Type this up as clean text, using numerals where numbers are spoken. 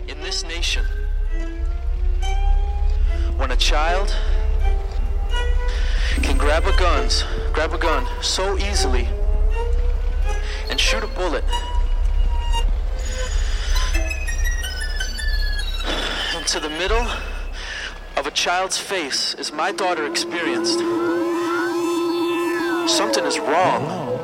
in this nation, when a child can grab a gun so easily and shoot a bullet into the middle of a child's face, as my daughter experienced, something is wrong.